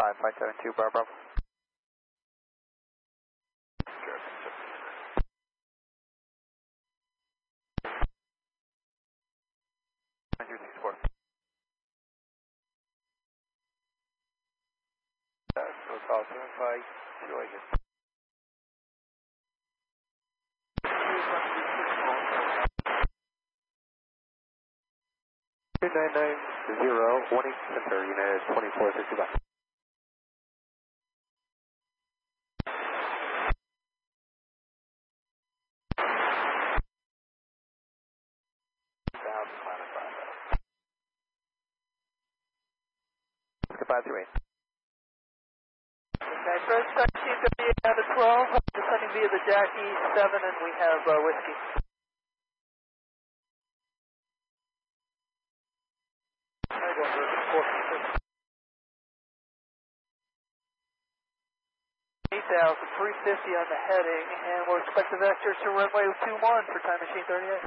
572 Bravo. Call 752 agent. 2990, warning center, unit 2465. Goodbye, 38. Okay, first time seems to be at a 12, descending via the Jackie 7, and we have whiskey. I go for 8,350 on the heading, and we'll expect the vector to runway 21 for Time Machine 38.